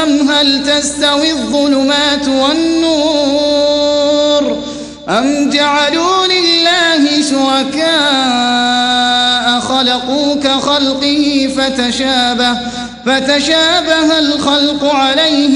أم هل تستوي الظلمات والنور أم جعلوا لله شركاء خلقوا كخلقه فتشابه الخلق عليهم